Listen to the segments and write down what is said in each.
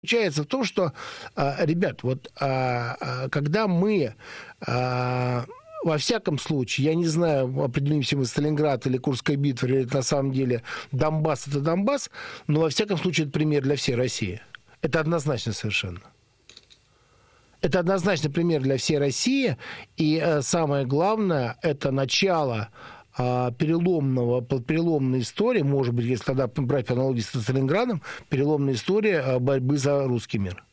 Заключается в том, что, ребят, вот когда мы, во всяком случае, я не знаю, определимся мы Сталинград или Курская битва, или это на самом деле Донбасс, это Донбасс, но во всяком случае это пример для всей России. Это однозначно совершенно. Это однозначно пример для всей России, и самое главное, это начало переломной истории, может быть, если тогда брать по аналогии с Сталинградом, переломная история борьбы за русский мир.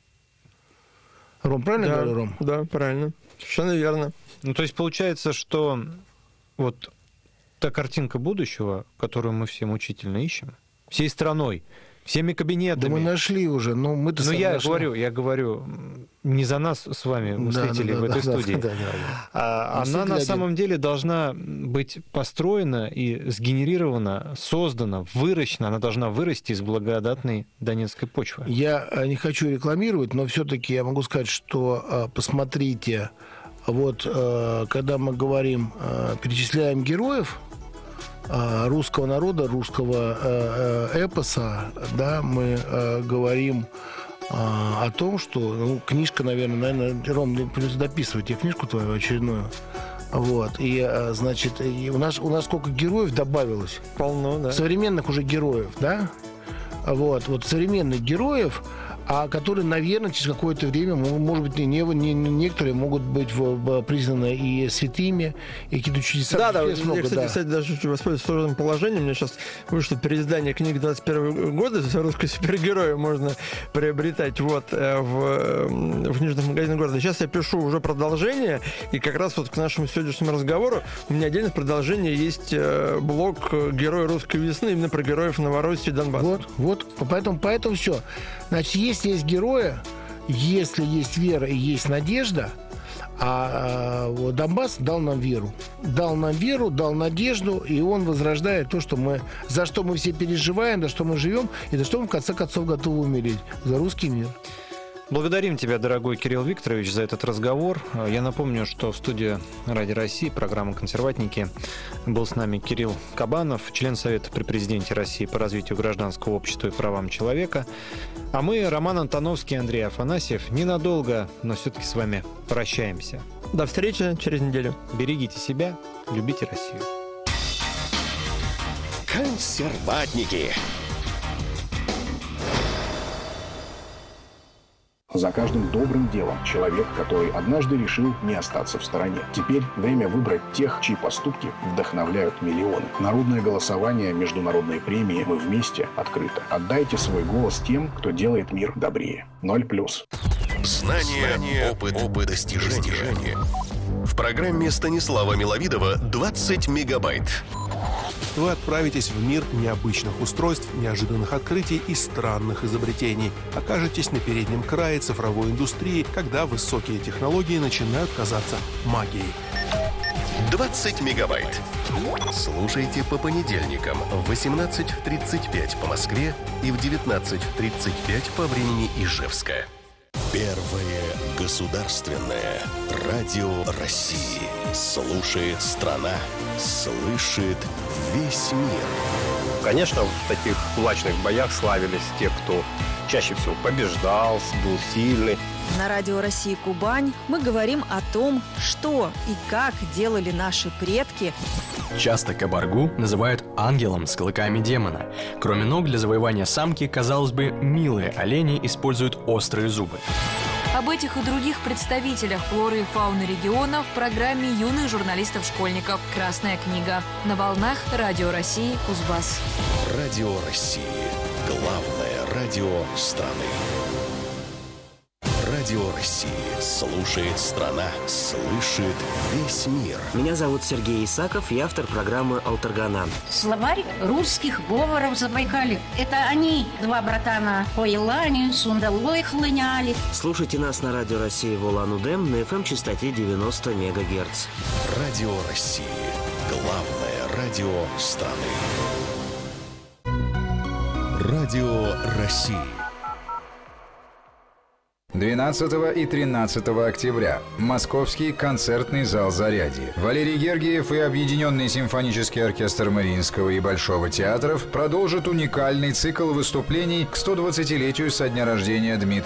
Ром, правильно говорю, Ром? Да, правильно. Совершенно верно. Ну, то есть получается, что вот та картинка будущего, которую мы все мучительно ищем, всей страной, всеми кабинетами. Да мы нашли уже, но мы-то сами нашли. Я говорю, не за нас с вами, зрители в этой студии. Она на самом деле должна быть построена и сгенерирована, создана, выращена. Она должна вырасти из благодатной донецкой почвы. Я не хочу рекламировать, но все-таки я могу сказать, что посмотрите, вот когда мы говорим, перечисляем героев русского народа, русского эпоса, да, мы говорим о том, что книжка, наверное, Ром, придется дописывать тебе книжку твою очередную. Вот. И, значит, у нас сколько героев добавилось? Полно, да. Современных уже героев, да? Вот современных героев, которые, наверное, через какое-то время, может быть, некоторые могут быть признаны и святыми, и какие-то чудеса. Да, я, кстати, даже хочу воспользоваться сложным положением. У меня сейчас вышло переиздание книг 21 года, «Русские супергерои» можно приобретать в книжных магазинах города. Сейчас я пишу уже продолжение, и как раз вот к нашему сегодняшнему разговору у меня отдельно в продолжении есть блог «Герои русской весны», именно про героев Новороссии и Донбасса. Вот. Поэтому все. Значит, если есть герои, если есть вера и есть надежда, Донбасс дал нам веру. Дал надежду, и он возрождает то, за что мы все переживаем, за что мы живем, и за что мы, в конце концов, готовы умереть. За русский мир. Благодарим тебя, дорогой Кирилл Викторович, за этот разговор. Я напомню, что в студии Радио России, программа «Консерватники», был с нами Кирилл Кабанов, член Совета при Президенте России по развитию гражданского общества и правам человека. А мы, Роман Антоновский и Андрей Афанасьев, ненадолго, но все-таки с вами прощаемся. До встречи через неделю. Берегите себя, любите Россию. Консерватники. За каждым добрым делом человек, который однажды решил не остаться в стороне. Теперь время выбрать тех, чьи поступки вдохновляют миллионы. Народное голосование, международные премии «Мы вместе» открыто. Отдайте свой голос тем, кто делает мир добрее. 0+. Знания, опыт, достижения. В программе Станислава Миловидова 20 мегабайт. Вы отправитесь в мир необычных устройств, неожиданных открытий и странных изобретений. Окажетесь на переднем крае цифровой индустрии, когда высокие технологии начинают казаться магией. 20 мегабайт. Слушайте по понедельникам в 18:35 по Москве и в 19:35 по времени Ижевска. Первое государственное радио России. Слушает страна, слышит весь мир. Конечно, в таких кулачных боях славились те, кто чаще всего побеждал, был сильный. На Радио России Кубань мы говорим о том, что и как делали наши предки. Часто кабаргу называют ангелом с клыками демона. Кроме ног, для завоевания самки, казалось бы, милые олени используют острые зубы. Об этих и других представителях флоры и фауны региона в программе юных журналистов-школьников «Красная книга» на волнах Радио России Кузбасс. Радио России. Главное радио страны. Радио России. Слушает страна, слышит весь мир. Меня зовут Сергей Исаков, я автор программы «Алтарганан». Словарь русских говоров Забайкалья. Это они, два братана, по Елане, Сундалой хлыняли. Слушайте нас на Радио России в Улан-Удэ на FM-частоте 90 МГц. Радио России. Главное радио страны. Радио России. 12 и 13 октября. Московский концертный зал «Зарядье». Валерий Гергиев и Объединенный симфонический оркестр Мариинского и Большого театров продолжат уникальный цикл выступлений к 120-летию со дня рождения Дмитрия